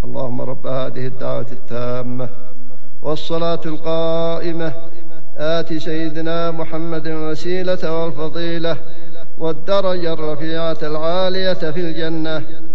اللهم رب هذه الدعوة التامة والصلاة القائمة آت سيدنا محمد الوسيلة والفضيلة والدرجة الرفيعة العالية في الجنة